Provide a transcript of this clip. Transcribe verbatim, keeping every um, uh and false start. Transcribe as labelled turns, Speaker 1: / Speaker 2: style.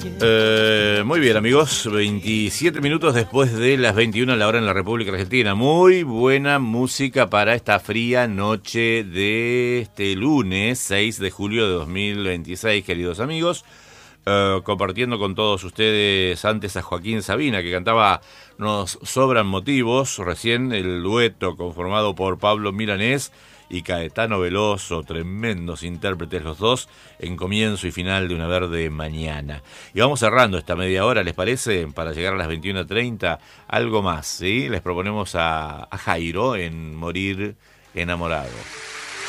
Speaker 1: Eh, muy bien, amigos, veintisiete minutos después de las veintiuna, la hora en la República Argentina. Muy buena música para esta fría noche de este lunes seis de julio de dos mil veintiséis, queridos amigos. Uh, compartiendo con todos ustedes antes a Joaquín Sabina, que cantaba Nos sobran motivos, recién el dueto conformado por Pablo Milanés y Caetano Veloso, tremendos intérpretes los dos, en comienzo y final de Una Verde Mañana. Y vamos cerrando esta media hora, ¿les parece? Para llegar a las veintiuna treinta, algo más, ¿sí? Les proponemos a, a Jairo en Morir Enamorado.